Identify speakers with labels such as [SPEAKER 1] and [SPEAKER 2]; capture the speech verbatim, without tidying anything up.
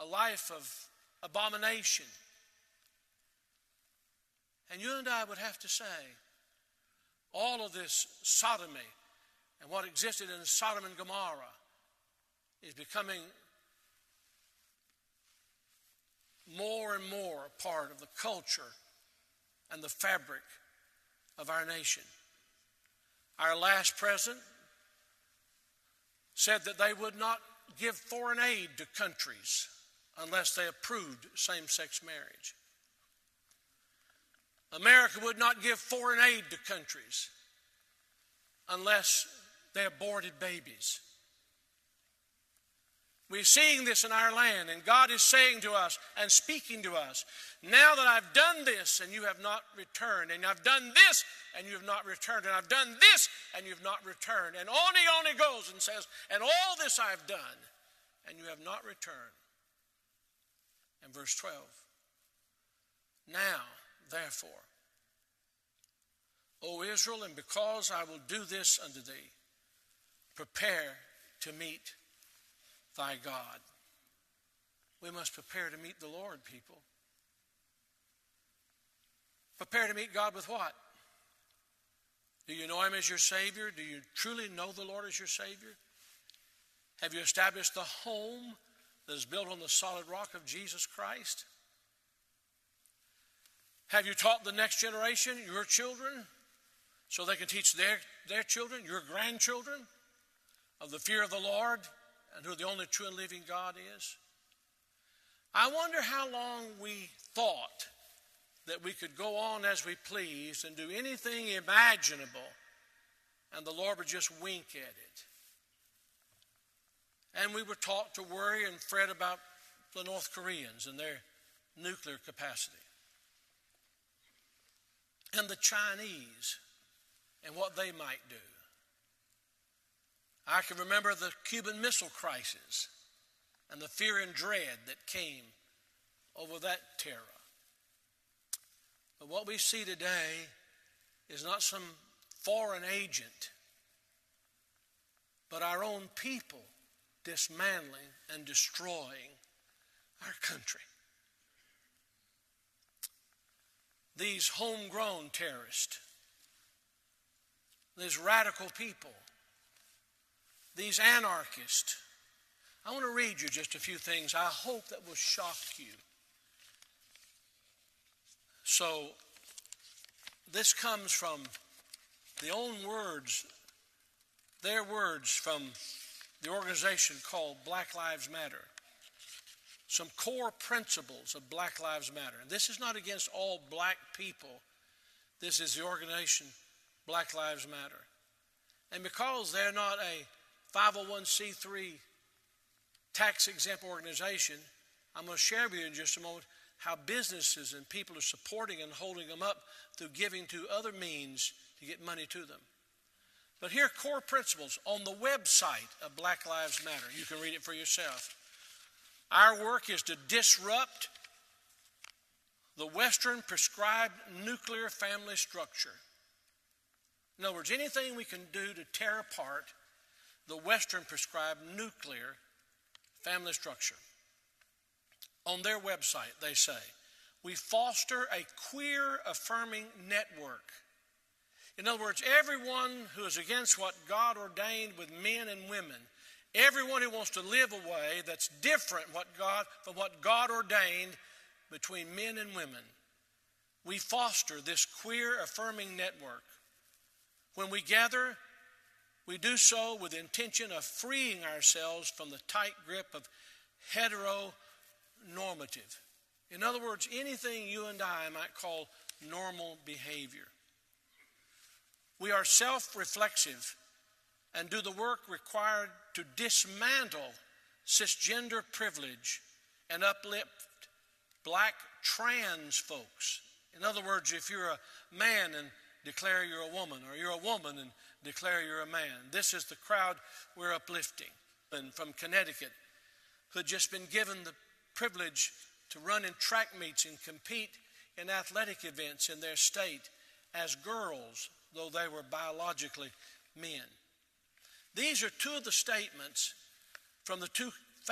[SPEAKER 1] a life of abomination. And you and I would have to say, all of this sodomy and what existed in Sodom and Gomorrah is becoming more and more a part of the culture and the fabric of our nation. Our last president said that they would not give foreign aid to countries unless they approved same-sex marriage. America would not give foreign aid to countries unless they aborted babies. We're seeing this in our land, and God is saying to us and speaking to us, now that I've done this and you have not returned, and I've done this and you have not returned, and I've done this and you have not returned, and on he on he goes and says, and all this I've done, and you have not returned. And verse twelve, now, therefore, O Israel, and because I will do this unto thee, prepare to meet thy God. We must prepare to meet the Lord, people. Prepare to meet God with what? Do you know him as your Savior? Do you truly know the Lord as your Savior? Have you established the home that is built on the solid rock of Jesus Christ? Have you taught the next generation, your children, so they can teach their, their children, your grandchildren, of the fear of the Lord and who the only true and living God is? I wonder how long we thought that we could go on as we pleased and do anything imaginable, and the Lord would just wink at it. And we were taught to worry and fret about the North Koreans and their nuclear capacity, and the Chinese and what they might do. I can remember the Cuban Missile Crisis and the fear and dread that came over that terror. But what we see today is not some foreign agent, but our own people dismantling and destroying our country. These homegrown terrorists, these radical people, these anarchists. I want to read you just a few things I hope that will shock you. So, this comes from the own words, their words from the organization called Black Lives Matter. Some core principles of Black Lives Matter. And this is not against all black people. This is the organization Black Lives Matter. And because they're not a five oh one c three tax-exempt organization, I'm going to share with you in just a moment how businesses and people are supporting and holding them up through giving to other means to get money to them. But here are core principles on the website of Black Lives Matter. You can read it for yourself. Our work is to disrupt the Western prescribed nuclear family structure. In other words, anything we can do to tear apart the Western prescribed nuclear family structure. On their website, they say, we foster a queer affirming network. In other words, everyone who is against what God ordained with men and women, everyone who wants to live a way that's different what God, from what God ordained between men and women, we foster this queer affirming network. When we gather, we do so with the intention of freeing ourselves from the tight grip of heteronormative. In other words, anything you and I might call normal behavior. We are self-reflexive and do the work required to dismantle cisgender privilege and uplift black trans folks. In other words, if you're a man and declare you're a woman, or you're a woman and declare you're a man, this is the crowd we're uplifting. And from Connecticut, who had just been given the privilege to run in track meets and compete in athletic events in their state as girls, though they were biologically men. These are two of the statements from the two